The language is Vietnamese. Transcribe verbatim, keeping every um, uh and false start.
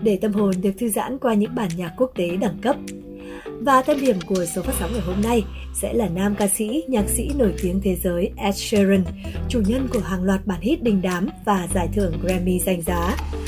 để tâm hồn được thư giãn qua những bản nhạc quốc tế đẳng cấp. Và tâm điểm của số phát sóng ngày hôm nay sẽ là nam ca sĩ, nhạc sĩ nổi tiếng thế giới Ed Sheeran, chủ nhân của hàng loạt bản hit đình đám và giải thưởng Grammy danh giá.